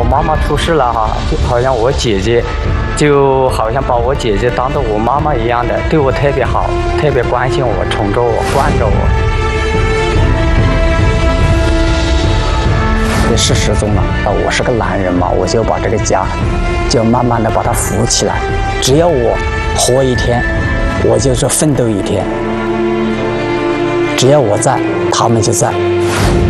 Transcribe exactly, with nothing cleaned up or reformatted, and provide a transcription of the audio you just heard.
妈妈出事了哈，就好像我姐姐，就好像把我姐姐当做我妈妈一样的，对我特别好，特别关心我，宠着我，惯着我。事实中呢，我是个男人嘛，我就把这个家，就慢慢的把它扶起来。只要我活一天，我就是奋斗一天。只要我在，他们就在。